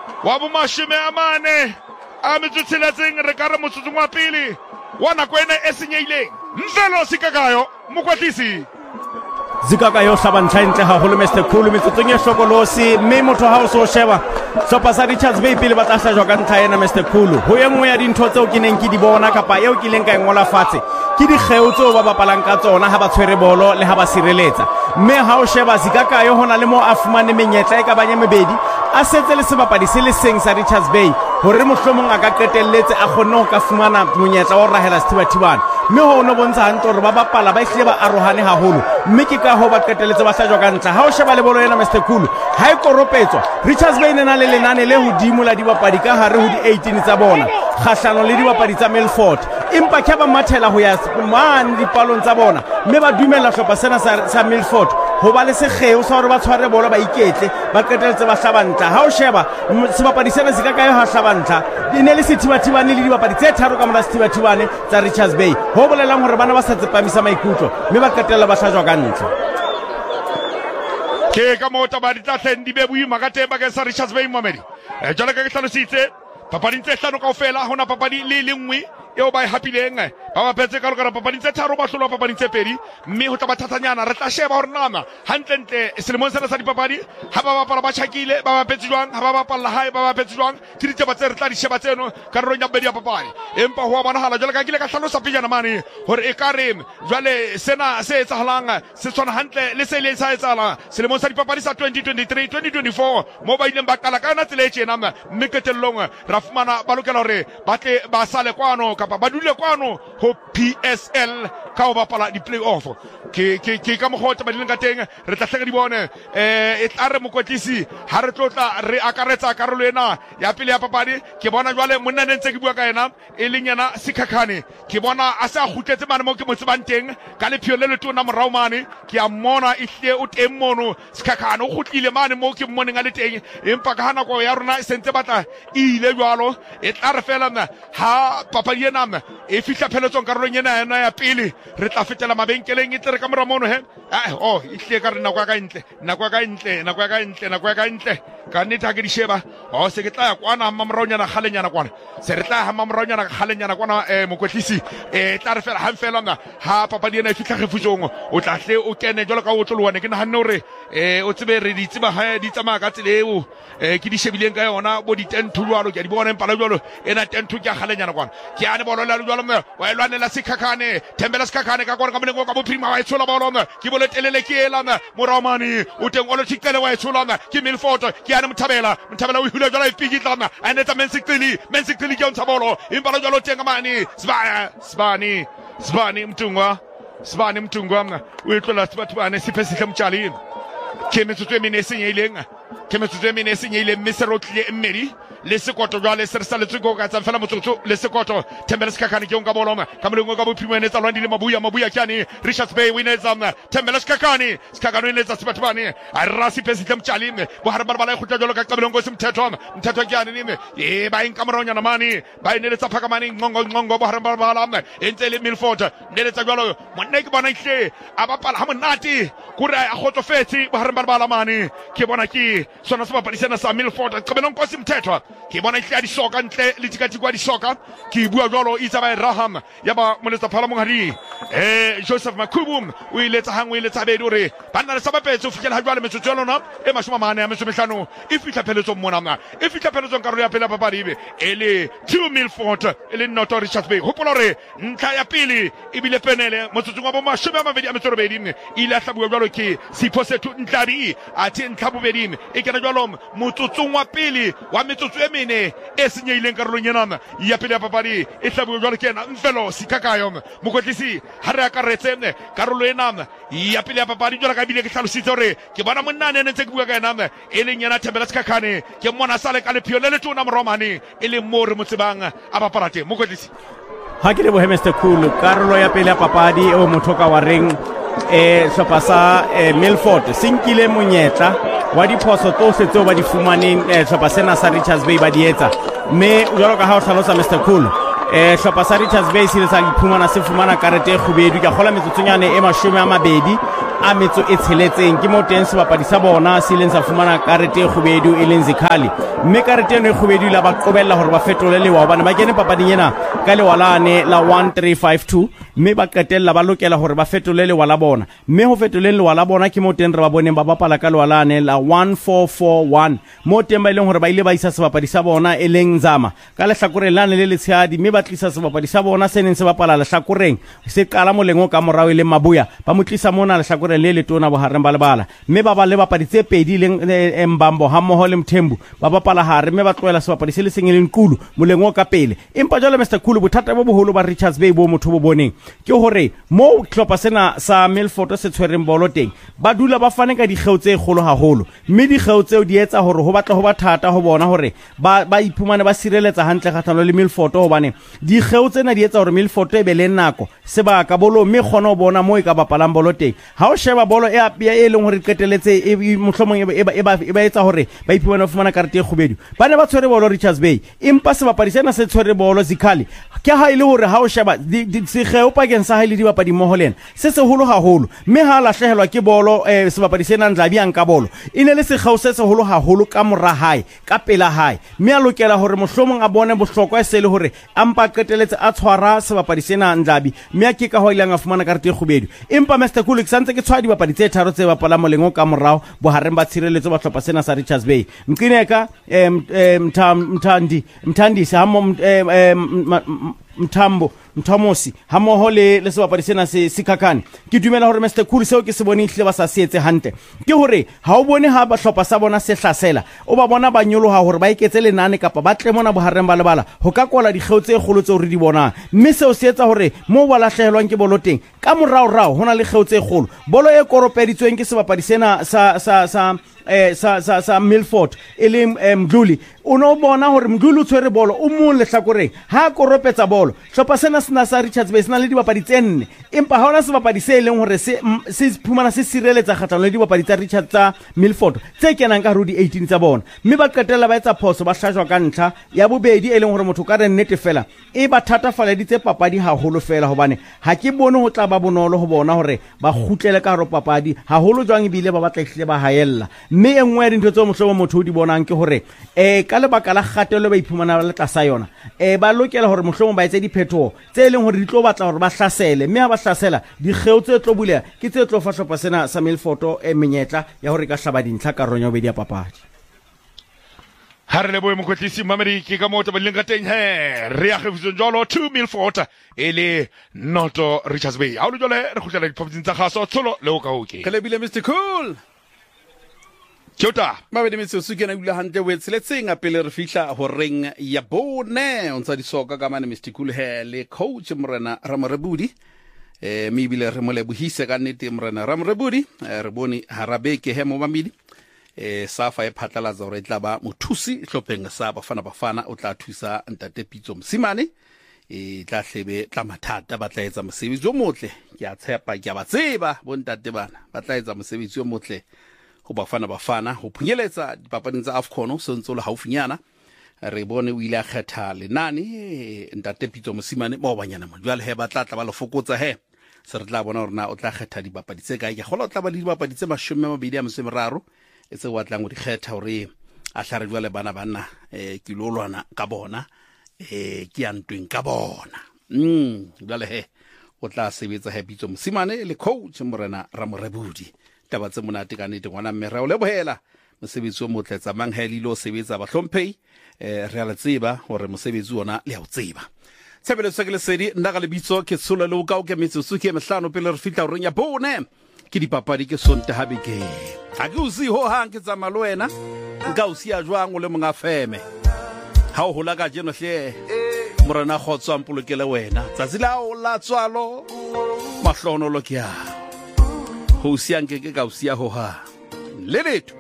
wa bomashome a mane a metsotsheletseng re ka re motsotsong wa pele wa nako ena e senyeileng Mfelo Sikakayo mokwatlisi Zikakayo hlabantlha ntle haholo Mr Khulu metsotsong e hlokolosi mme motho ha o so sheba Sopa sa Richards Bay pele ba tla hlajwa ka ntlha ena Mr Khulu ho engwe ya dintho tseo ke neng ke di bona kapa eo ke leng ka ngola fatshe ke di kgeo tseo ba bapalang ka tsona ha ba tshwere bolo le ha ba sireletsa mme ha o sheba Zikakayo hona le mo a fumane menyetla e ka banya mebedi a setse le sebapadi se le seng sa Richards Bay hore mohlomong a ka qetelletse a kgonne ho ka fumana monyetla wa rahela Stewart mme ho no bontsha hantle hore ba bapala ba ihle ba arohane haholo mme ke ka ho ba qetelletse ba hlajwa ka ntlha ha o sheba le bolo ena Mr Khulu ha e koropetswa Richards Bay nena le lenane le hodimo la dibapadi ka hare ho di 18 tsa bona kgahlano le dibapadi tsa Milford empa ke ba mathela ho ya man dipalong tsa bona mme ba dumela hlopha sena sa Milford ho ba le sekgeo sa hore ba tshware bolo ba iketle ba qetelletse ba hlabantla ha o sheba sebapadi sena Zikakayo ha hlabantla di ne le sethibathibane le dibapadi tse tharo ka mora sethibathibane tsa Richards Bay ho bolelang hore bana ba sa tsepamisa maikutlo mme ba qetella ba hlajwa ka ntle ke ka mota ba ditlatleng di be boima ka teng bakeng sa Richards Bay Mohammed jalo ka ke hlalositse papadi tse hlano kaofela hona papadi le lengwe eo ba e hapileng ba bapetse ka lokana papadi tse tharo ba hlolwa papadi tse pedi mme ho tla ba thatanyana re tla sheba hore nama hantlentle selemong sena sa dipapadi ha ba bapala ba tjhakile ba bapetse jwang ha ba bapala hae ba bapetse jwang ke ditaba tse re tla di sheba tseno karolong ya bedi ya papadi empa ho bonahala jwale ka kile ka hlalosa pejana mane hore e ka re jwale sena se etsahalang se tshwana hantle le se le sa etsahala selemong sa dipapadi sa 2023 2024 mo ba ileng ba qala ka na tsele tjena mme ketellong ra fumana ba lokela hore ba tle ba sale kwano kapa ba dule kwano ho PSL ka ho bapala di play-off ke ka mogotla ba dileng ka teng re tla hleka di bone e tla re mokwetlisi ha re tlotla re akaretsa karolo ena ya pele ya papadi ke bona jwale monna ne ntse ke bua ka ena e leng yana Sikhakhane ke bona a sa khutletse mane mo ke mo tsebang teng ka lephio le letona morao mane ke a mmona ihle o teng mono Sikhakhane o khutlile mane mo ke mmoneng a le teng empa ka hana go ya rona e sentse batla ile jwalo e tla re fela ha papadi ena e fihla pheletsong karolong ena ya pele re tla fetela mabenkeleng e tle re ka mora mono ihle ka re nako ya ka ntle ka nnete ha ke di sheba se ke tla ya kwana mamoronyana kgalenyana kwana se re tla ha mamoronyana kgalenyana kwana mokwetlisi tla re fela hang fela ha papadi ena e fihla kgefutsong o tla hle o kene jwalo ka o tlolowane ke nahanne hore o tsebe re di tseba ha di tsamaya ka tsela eo ke di shebileng ka yona bo di 10 jwalo ke di bona empala jwalo ena 10 ke a kgalenyana kwana ke ane bolo la jwalo wa elwanela Sikhakhane Thembela Sikhakhane ka kwana ka molengo ka bophirima wa etshola bolo ke bolo telele ke elana moramani o teng o lo tshikele wa etshola ke Milford ke ane Mthabela o hula jwala ipikitlana ane tsa mensikili ke ontsa bolo impala jwalo teng mane Sibani Mtungwa o etlola batho sipesihle mtjali ke metsotso e mene e senyehileng mme se rotlile mmedi le sekoto jwale se re saletswe go ka tsa fela motsotso le sekoto Thembela Sikhakhane ke onka boloma ka molengo ka bophirima ene tsa lwandile mabuya kyane Richards Bay winetsa Thembela Sikhakhane o inetsa sibathibane a rasi pesihle mtjali bo hare bala khutla jwalo ka qabelongo semthetho kyane nime ba inka moronyana mane ba ineletsa phakamane ngongo bo hare bala entse le Milford neletsa jwalo monna ke bona ihle a bapala ha monate kore a khotsofetse bo hare bala mane ke bona ke sona se bapala sena sa Milford qabelongo semthetho ke bona ihle a di soka ntle le tikatikwa di soka ke bua jwalo Isaba Raham ya ba moletsa phala monghadi Joseph Makubum o iletsa hangwe iletsa bedi hore banna le sabapetse o fihlela ha jwale metsotso ya lona e 45 e fihla pheletso mona e fihla pheletso karolo ya pele ya papadi e le 2 Milford e le not Richards Bay hopola hore ntlha ya pele e bile penele motsotso wa bo 22 ile a hlabua jwalo ke Siphosethu Ntladi a thi ntlha bobedi e kena jwalo motsotso wa pele wa metsotso e mene e senyehileng karolong ena ya pele ya papadi e hlabua jwalo ke ena Mfelo Sikakayo mokwetlisi ha re akaretse karolo ena ya pele ya papadi jwalo ka bile ke hlalositse hore ke bona monna ne ntse ke bua ka ena e leng yana Thembela Sikhakhane ke mona sale ka lephio le letona moromane e le mo re motsebang a bapala teng mokwetlisi ha ke le bo Mr Khulu karolo ya pele ya papadi o mothoka wa reng hlopha sa Milford sinkile monyetla wa diphoso tsohle tseo ba di fumaneng hlopha sena sa Richards Bay ba di etsa mme jwalo ka ha o hlalosa Mr Khulu hlopha sa Richards Bay se le sa iphumana se fumana karete e kgubedu ka kgola metsotsonyane e 20 a metso e tsheletseng ke mo teng sebapadi sa bona se ileng sa fumana karete e kgubedu e leng Zikhali, mme karete eno e kgubedu la ba qobella hore ba fetole lewa hobane ba kene papading ena ka lewalane la 1352, mme ba qetella ba lokela hore ba fetole lewa la bona, mme ho fetoleng lewa la bona ke mo teng re ba boneng ba bapala ka lewalane la 1441 mo teng ba ileng hore ba ile ba isa sebapadi sa bona e leng Nzama ka lehlakoreng lane le letshehadi, mme ba tlisa sebapadi sa bona se neng se bapala lehlakoreng se qala molengo ka morao e leng Mabuya, ba mo tlisa mona lehlakoreng le letona bohareng ba lebala, mme ba ba le bapadi tse pedi leng Mbambo ha mmoho le Mthembu ba bapala hare, mme ba tloela sebapadi se le seng e leng Nkulu molengo ka pele. Empa jwale Mr Khulu, bothata bo boholo ba Richards Bay bo motho bo boneng ke hore mo hlopha sena sa Milford se tshwereng bolo teng ba dula ba fane ka dikgeo tse kgolo haholo, mme dikgeo tseo di etsa hore ho batla ho ba thata ho bona hore ba iphumane ba sireletsa hantle kgahlano le Milford, hobane dikgeo tsena di etsa hore Milford e be le nako sebaka bolo, mme kgona ho bona mo e ka bapalang bolo teng. Ha o sheba bolo e leng hore qeteletse mohlomong e ba etsa hore ba iphumane ba fumana karete e kgubedu, ba ne ba tshwere bolo Richards Bay, empa sebapadi sena se tshwere bolo Zikhali ke ha ile hore ha o sheba sekgeo pakeng sa ha le dibapadi mmoho lena se seholo haholo, mme ha lahlehelwa ke bolo sebapadi sena Ndlabi a nka bolo e ne le sekgeo se seholo haholo ka mora hae ka pela hae, mme a lokela hore mohlomong a bone bohlokwa se le hore ampa qeteletse a tshwara sebapadi sena Ndlabi, mme a ke ka ho ile a fumana karete e kgubedu. Empa Mr Khulu santse ke tshwadi dibapadi tse tharo tse bapala molengo ka morao bohareng ba tshireletso ba hlopha sena sa Richards Bay. Mqineka Mthandisi ha Mthamosi ha moho le sebapadi sena se Sikhakhane. Ke dumela hore Mr Khulu seo ke se bone hle ba sa se etse hantle ke hore ha o bone ha ba hlopha sa bona se hlasela o ba bona ba nyoloha hore ba iketse lenane kapa ba tle mona bohareng ba lebala ho ka kola dikgeo tse kgolo tse re di bonang, mme seo se etsa hore mo ba lahlehelwang ke bolo teng ka morao hona le kgeo tse kgolo. Bolo e koropeditsweng ke sebapadi sena sa Milford e leng Mdluli, o no bona hore Mdluli o tshwere bolo o mong lehlakoreng ha koropetsa bolo. Hlopha sena sena sa Richards Bay sena le dibapadi tse nne, empa ha hona sebapadi se leng hore se phumana se sireletsa kgahlano le dibapadi tsa Richards tsa Milford tse kenang ka rudi 18 tsa bona, mme ba qetella ba etsa phoso ba hlajwa ka ntlha ya bobedi e leng hore motho ka re nnete fela e ba thatafaleditse papadi haholo fela, hobane ha ke bone ho tla ba bonolo ho bona hore ba kgutlele ka haro papadi haholo jwang ebile ba batla ehlile ba haella. Mme e nngwe ya dintho tse mohlomong motho o di bonang ke hore ka lebaka la kgatelo ba iphumana le tlasa yona ba lokela hore mohlomong ba etse diphetho tse leng hore di tlo batla hore ba hlasele, mme ha ba hlasela dikgeo tse tlo bulela ke tse tlo fa hlopha sena sa Milford menyetla ya hore ka hlaba dintlha ka ronya bedi ya papadi. Ha re lebohe mokwetlisi Mamedi ke ka mota ba leng ka teng re ya kgefisong jwalo 2 Milford e le noto Richards Bay. Ha o le jwale re kgutlela diphaposing tsa kgaso tsholo le o ka hoke ka lebile Mr Cool Kyota Mabedi metsotso ke na bula hantle we tseletseng a pele re fihla ho reng ya bone o ntsa di soka ka mane Mr Cool le coach Morena Ramorebudi me bile re mo lebohise ka nnete Morena Ramorebudi re bone harabeke he mo Mamedi safa e phatlalatsa hore tla ba mothusi hlopheng sa Bafana o tla thusa Ntate Pitso Msimane tla hlebe tla mathata ba tla etsa mosebetsi o motle ke a tshepa ke a ba tseba bo ntate bana ba tla etsa mosebetsi o motle ho Bafana ho phunyeletsa dipapading tsa AFCON se ntse le haufinyana. Re bone o ile a kgetha lenane Ntate Pitso Msimane mo banyana mo jwale he ba tla ba le fokotsa he se re tla bona hore na o tla kgetha dipapadi tse kae ke gola o tla ba le dipapadi tse 23 e tse wa tlang go di kgetha hore a hlare jwale bana ke lolwana ka bona ke a ntweng ka bona jwale he o tla sebetsa he Pitso Msimane le coach Morena Ramorebudi taba tse monate ka nnete ngwana mme re o lebohela mosebetsi o motle tsamang he le lo sebetsa ba hlomphei re a le tseba hore mosebetsi ona le a o tseba tshebeletso ke le sedi nna ga le bitso ke tsola le o ka o ke metsotso ke mehlano pele re fitla o reng ya bone ke dipapadi ke sonte habeke ha ke o si ho hang ke tsa malo wena nka o sia jwang o le monga feme ha o hola ka jeno hle Morena Khotswa mpolokele wena tsatsi la o la tswalo mahlonolo ke ya ho sia nke ke ka o sia ho ha le letho